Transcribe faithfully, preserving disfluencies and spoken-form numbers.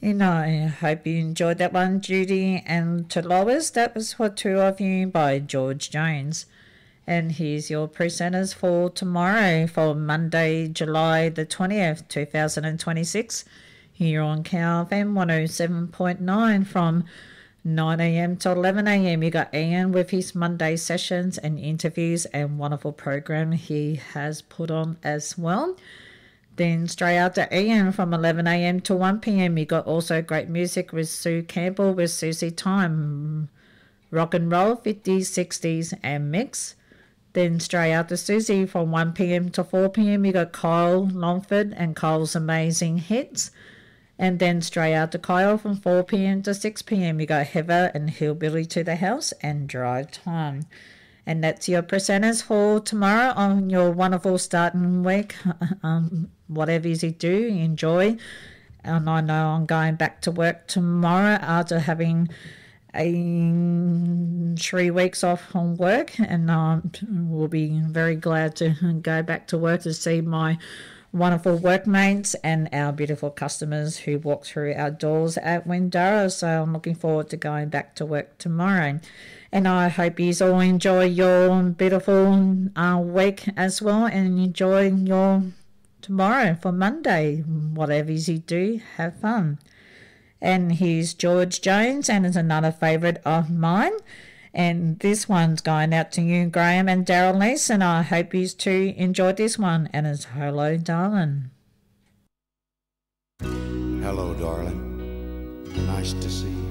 And I hope you enjoyed that one, Judy and to Lois. That was For Two of You by George Jones. And here's your presenters for tomorrow, for Monday, July the twentieth, two thousand twenty-six, here on Cow F M one oh seven point nine from nine a m to eleven a m. You got Ian with his Monday sessions and interviews and wonderful program he has put on as well. Then straight after Ian from eleven a m to one p m, you got also great music with Sue Campbell with Susie Time, rock and roll, fifties, sixties and mix. Then straight after Susie from one p m to four p m, you got Kyle Longford and Kyle's Amazing Hits. And then straight after Kyle from four p m to six p m, you got Heather and Hillbilly to the House and Drive Time. And that's your presenters for tomorrow on your wonderful starting week. Um, whatever you do, enjoy. And I know I'm going back to work tomorrow after having a three weeks off from work, and um, we'll be very glad to go back to work to see my wonderful workmates and our beautiful customers who walk through our doors at Windara. So I'm looking forward to going back to work tomorrow. And I hope you all enjoy your beautiful uh, week as well, and enjoy your tomorrow for Monday. Whatever you do, have fun. And here's George Jones, and it's another favourite of mine. And this one's going out to you, Graham and Daryl Lease, and I hope you too enjoyed this one. And it's Hello, Darling. Hello, darling. Nice to see you.